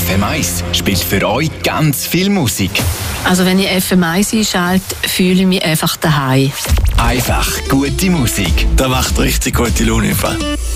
FM1 spielt für euch ganz viel Musik. Also wenn ich FM1 einschalte, fühle ich mich einfach daheim. Einfach gute Musik. Das macht richtig gute Laune.